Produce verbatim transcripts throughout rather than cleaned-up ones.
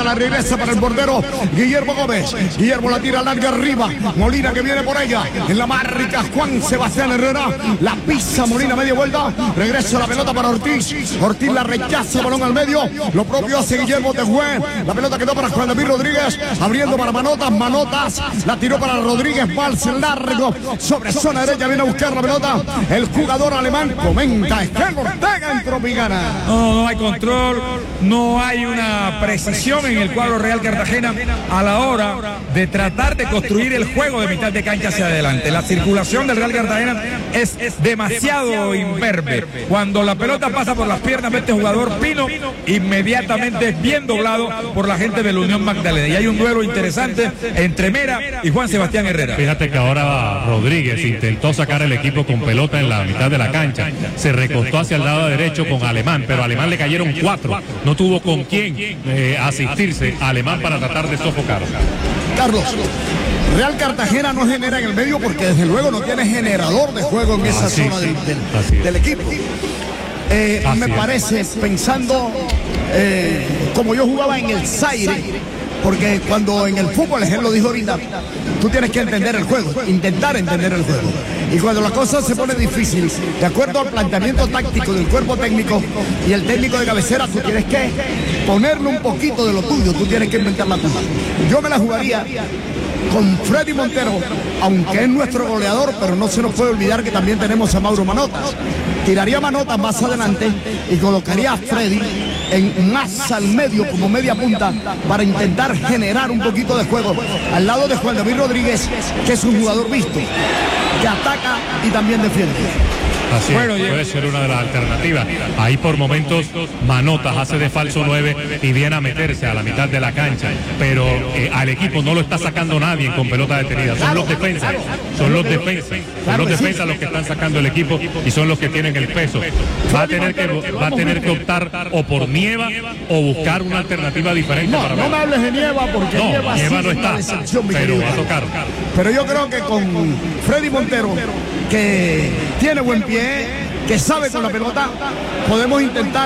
pelota la regresa para el bordero Guillermo Gómez. Guillermo la tira larga arriba. Molina que viene por ella. En la marca Juan Sebastián Herrera. La pisa Molina media vuelta. Regresa la pelota para Ortiz. Ortiz la rechaza, balón al medio. Lo propio hace Guillermo Tejué. La pelota quedó para Juan David Rodríguez. Abriendo para Manotas. Manotas la tiró para Rodríguez. Valse largo. Sobre zona derecha viene a buscar la pelota. El jugador alemán comenta. Esquel Ortega en Tropicana. No, no hay control. No hay una precisión en el cuadro Real Cartagena a la hora de tratar de construir el juego de mitad de cancha hacia adelante. La circulación del Real Cartagena es demasiado imberbe. Cuando la pelota pasa por las piernas de este jugador Pino, inmediatamente es bien doblado por la gente de la Unión Magdalena. Y hay un duelo interesante entre Mera y Juan Sebastián Herrera. Fíjate que ahora Rodríguez intentó sacar el equipo con pelota en la mitad de la cancha. Se recostó hacia el lado derecho con Alemán, pero a Alemán le cayeron cuatro. No tuvo con quién eh, asistirse a Alemán para tratar de sofocar. Carlos, Real Cartagena no genera en el medio porque desde luego no tiene generador de juego en esa así, zona sí, del, del, del equipo. Eh, me parece, pensando eh, como yo jugaba en el Zaire, porque cuando en el fútbol, él lo dijo ahorita, tú tienes que entender el juego, intentar entender el juego. Y cuando la cosa se pone difícil, de acuerdo al planteamiento táctico del cuerpo técnico y el técnico de cabecera, tú tienes que ponerle un poquito de lo tuyo, tú tienes que inventar la tuya. Yo me la jugaría con Freddy Montero, aunque es nuestro goleador, pero no se nos puede olvidar que también tenemos a Mauro Manotas. Tiraría Manotas más adelante y colocaría a Freddy en más al medio como media punta para intentar generar un poquito de juego al lado de Juan David Rodríguez, que es un jugador visto, que ataca y también defiende. Así bueno, es, puede ser una de las alternativas. Ahí por momentos Manotas hace de falso nueve y viene a meterse a la mitad de la cancha, pero eh, al equipo no lo está sacando nadie con pelota detenida. Son los defensas, son los defensas, son los defensas los que están sacando el equipo y son los que tienen el peso. Va a tener que, va a tener que optar o por Nieva o buscar una alternativa diferente. No, para no me hables de Nieva porque no, Nieva, Nieva sí no está, pero va a tocar. Pero yo creo que con Freddy Montero, que tiene buen pie, que sabe con la pelota, podemos intentar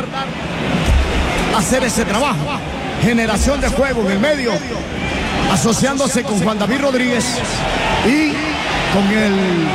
hacer ese trabajo. Generación de juego en el medio, asociándose con Juan David Rodríguez y con el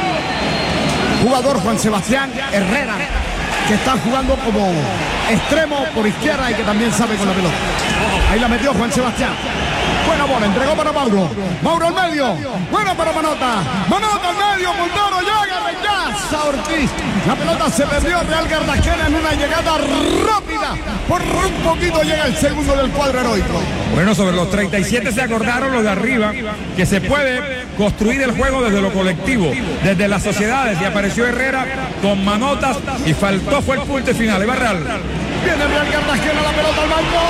jugador Juan Sebastián Herrera, que está jugando como extremo por izquierda y que también sabe con la pelota. Ahí la metió Juan Sebastián. Buena bola, entregó para Mauro. Mauro al medio. Bueno para Manota. Manota al medio. Montero llega, rechaza Ortiz. La pelota se perdió. Real Cartagena en una llegada rápida. Por un poquito llega el segundo del cuadro heroico. Bueno, sobre los treinta y siete se acordaron los de arriba que se puede construir el juego desde lo colectivo, desde las sociedades. Y apareció Herrera con Manotas y faltó fue el punto final. Iba Real. Viene Real Cartagena, la pelota al banco.